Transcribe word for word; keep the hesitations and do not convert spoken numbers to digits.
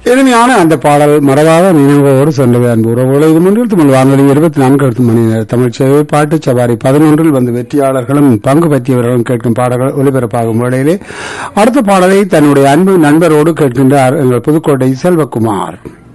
இனிமையான அந்த பாடல் மறவாத நினைவோடு சென்றது அன்பு உறவுகளை இது முன்னில் தமிழ் வானொலி இருபத்தி நான்கு மணி நேர தமிழ் சேவை பாட்டு சவாரி பதினொன்றில் வந்து வெற்றியாளர்களும் பங்கு பற்றியவர்களும் கேட்கும் பாடல்கள் ஒலிபரப்பாகும் வேளையிலே அடுத்த பாடலை தன்னுடைய அன்பு நண்பரோடு கேட்கின்றார் எங்கள் புதுக்கோட்டை செல்வகுமார்.